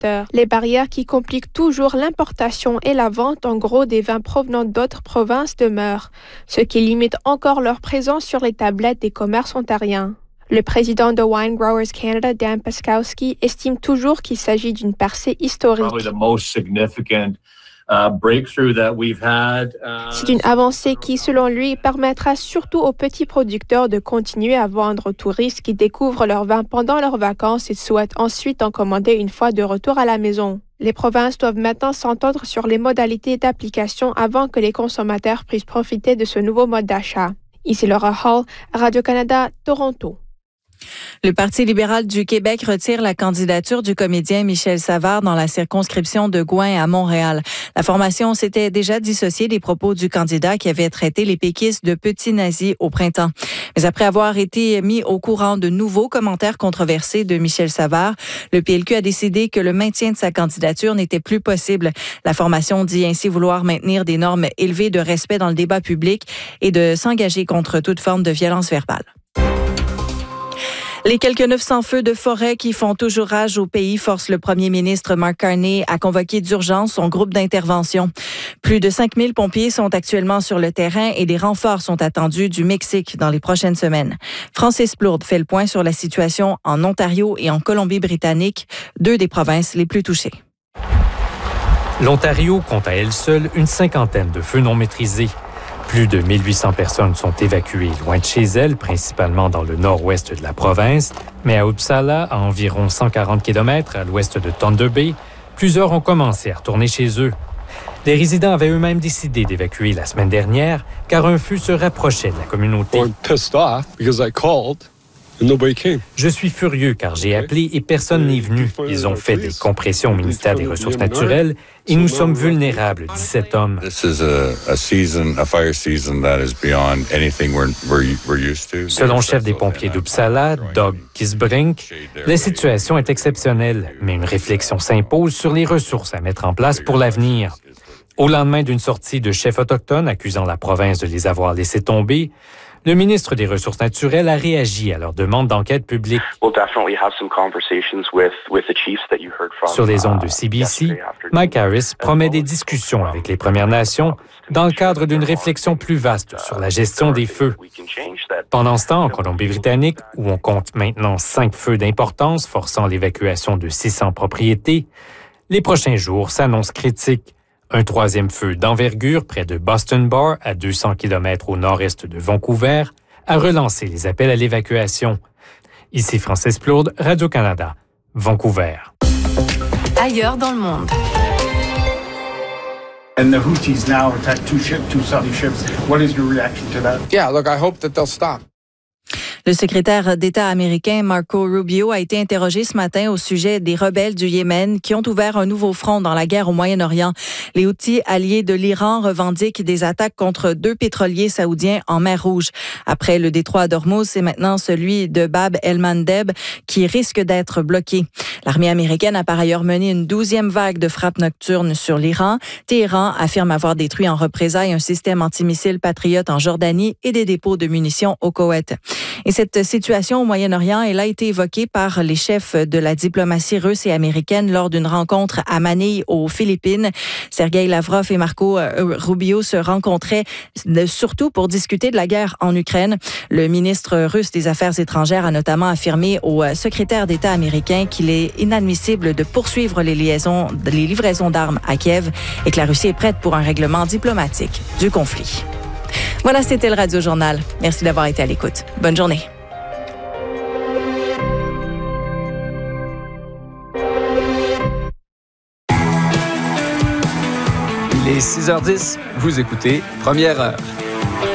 consommateurs. Les barrières qui compliquent toujours l'importation et la vente en gros des vins provenant d'autres provinces demeurent, ce qui limite encore leur présence sur les tablettes des commerces ontariens. Le président de Wine Growers Canada, Dan Paskowski, estime toujours qu'il s'agit d'une percée historique. C'est une avancée qui, selon lui, permettra surtout aux petits producteurs de continuer à vendre aux touristes qui découvrent leur vin pendant leurs vacances et souhaitent ensuite en commander une fois de retour à la maison. Les provinces doivent maintenant s'entendre sur les modalités d'application avant que les consommateurs puissent profiter de ce nouveau mode d'achat. Ici Laura Hall, Radio-Canada, Toronto. Le Parti libéral du Québec retire la candidature du comédien Michel Savard dans la circonscription de Gouin à Montréal. La formation s'était déjà dissociée des propos du candidat qui avait traité les péquistes de petits nazis au printemps. Mais après avoir été mis au courant de nouveaux commentaires controversés de Michel Savard, le PLQ a décidé que le maintien de sa candidature n'était plus possible. La formation dit ainsi vouloir maintenir des normes élevées de respect dans le débat public et de s'engager contre toute forme de violence verbale. Les quelques 900 feux de forêt qui font toujours rage au pays forcent le premier ministre Mark Carney à convoquer d'urgence son groupe d'intervention. Plus de 5000 pompiers sont actuellement sur le terrain et des renforts sont attendus du Mexique dans les prochaines semaines. Francis Plourde fait le point sur la situation en Ontario et en Colombie-Britannique, deux des provinces les plus touchées. L'Ontario compte à elle seule une cinquantaine de feux non maîtrisés. Plus de 1800 personnes sont évacuées loin de chez elles, principalement dans le nord-ouest de la province, mais à Uppsala, à environ 140 km à l'ouest de Thunder Bay, plusieurs ont commencé à retourner chez eux. Les résidents avaient eux-mêmes décidé d'évacuer la semaine dernière, car un feu se rapprochait de la communauté. Je suis furieux car j'ai appelé et personne n'est venu. Ils ont fait des compressions au ministère des Ressources naturelles et nous sommes vulnérables, dit cet homme. Selon le chef des pompiers d'Uppsala, Doug Kisbrink, la situation est exceptionnelle, mais une réflexion s'impose sur les ressources à mettre en place pour l'avenir. Au lendemain d'une sortie de chefs autochtones accusant la province de les avoir laissés tomber, le ministre des Ressources naturelles a réagi à leur demande d'enquête publique. Sur les ondes de CBC, Mike Harris promet des discussions avec les Premières Nations dans le cadre d'une réflexion plus vaste sur la gestion des feux. Pendant ce temps, en Colombie-Britannique, où on compte maintenant 5 feux d'importance forçant l'évacuation de 600 propriétés, les prochains jours s'annoncent critiques. Un troisième feu d'envergure près de Boston Bar, à 200 km au nord-est de Vancouver, a relancé les appels à l'évacuation. Ici Francis Plourde, Radio-Canada, Vancouver. Ailleurs dans le monde. And the Houthis now attack two Saudi ships. What is your reaction to that? Yeah, look, I hope that they'll stop. Le secrétaire d'État américain Marco Rubio a été interrogé ce matin au sujet des rebelles du Yémen qui ont ouvert un nouveau front dans la guerre au Moyen-Orient. Les Houthis, alliés de l'Iran, revendiquent des attaques contre 2 pétroliers saoudiens en mer Rouge. Après le détroit d'Ormuz, c'est maintenant celui de Bab el-Mandeb qui risque d'être bloqué. L'armée américaine a par ailleurs mené une 12e vague de frappes nocturnes sur l'Iran. Téhéran affirme avoir détruit en représailles un système antimissile Patriot en Jordanie et des dépôts de munitions au Koweït. Et cette situation au Moyen-Orient, elle a été évoquée par les chefs de la diplomatie russe et américaine lors d'une rencontre à Manille, aux Philippines. Sergei Lavrov et Marco Rubio se rencontraient surtout pour discuter de la guerre en Ukraine. Le ministre russe des Affaires étrangères a notamment affirmé au secrétaire d'État américain qu'il est inadmissible de poursuivre les livraisons d'armes à Kiev et que la Russie est prête pour un règlement diplomatique du conflit. Voilà, c'était le Radio Journal. Merci d'avoir été à l'écoute. Bonne journée. Il est 6h10, vous écoutez Première heure.